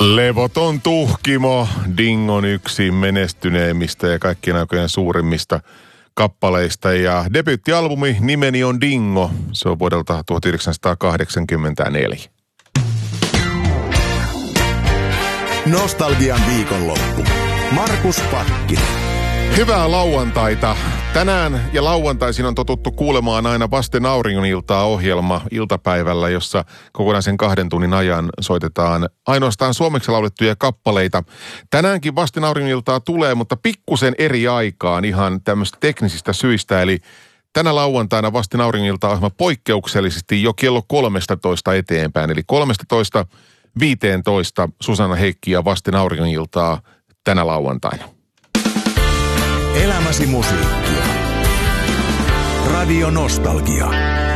Levoton tuhkimo, Dingon yksi menestyneimmistä ja kaikkien aikojen suurimmista kappaleista. Ja debyyttialbumi nimeni on Dingo. Se on vuodelta 1984. Nostalgian viikonloppu. Markus Pakkinen. Hyvää lauantaita. Tänään ja lauantaisin on totuttu kuulemaan aina Vasten auringoniltaa ohjelma iltapäivällä, jossa kokonaisen 2 tunnin ajan soitetaan ainoastaan suomeksi laulettuja kappaleita. Tänäänkin Vasten auringoniltaa tulee, mutta pikkusen eri aikaan ihan tämmöistä teknisistä syistä. Eli tänä lauantaina Vasten auringoniltaa ohjelma poikkeuksellisesti jo kello 13 eteenpäin. Eli 13:15 Susanna Heikki ja Vasten auringoniltaa tänä lauantaina. Elämäsi musiikkia. Radio Nostalgia.